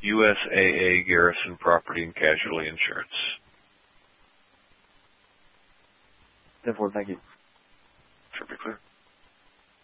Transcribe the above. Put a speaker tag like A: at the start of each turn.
A: USAA Garrison Property and Casualty Insurance.
B: 10-4, thank you.
A: Should be clear.